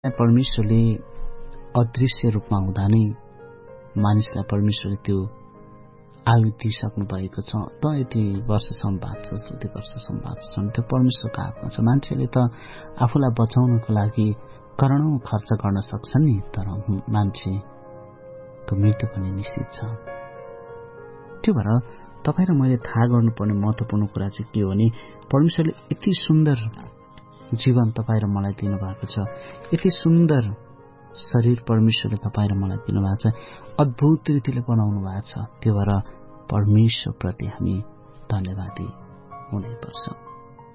परमेश्वरले अदृश्य रूपमा हुँदा नै मानिसलाई परमेश्वरले त्यो आयु दिइसक्नु भएको छ। त यति वर्षसम्म बाँच्छस्, उति वर्षसम्म बाँच्छस्, त्यो परमेश्वरको हातमा छ। मान्छेले त आफूलाई बचाउनको लागि करोडौं खर्च गर्न सक्छन् नि, तर मान्छेको मृत्यु पनि निश्चित छ। त्यो भएर तपाईँ र मैले थाहा गर्नुपर्ने महत्त्वपूर्ण कुरा चाहिँ के हो भने परमेश्वरले यति सुन्दर जीवन तपाईँ र मलाई दिनुभएको छ, यति सुन्दर शरीर परमेश्वरले तपाईँ र मलाई दिनुभएको छ, अद्भुत रीतिले बनाउनु भएको छ। त्यो भएर परमेश्वरप्रति हामी धन्यवादी हुनैपर्छ।